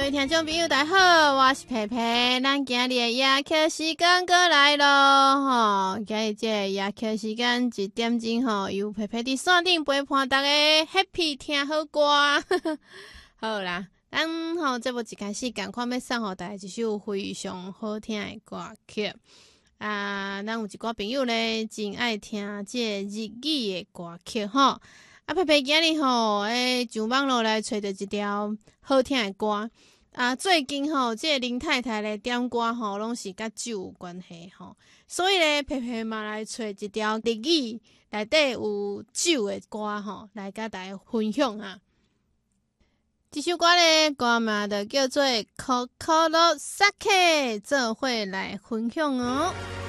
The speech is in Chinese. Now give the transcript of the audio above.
位听众朋友大家好，我是佩佩，咱今日的夜课时间过来咯吼，今日这个夜课时间1点钟吼，由佩佩伫线顶陪伴大家 happy 听好歌。好啦，咱吼这部一开始赶快要送互大家一首非常好听的歌曲啊，咱有一寡朋友咧真爱听这日语的歌曲吼。佩佩今日吼，上网络来找到一条好听的歌啊。最近吼，这个林太太咧点歌吼，拢是甲酒有关系吼，所以咧，佩佩嘛来找一条日语内底有酒的歌吼，来甲大家分享啊。这首歌咧，歌名就叫做《Kokoro Sake》，做伙来分享哦。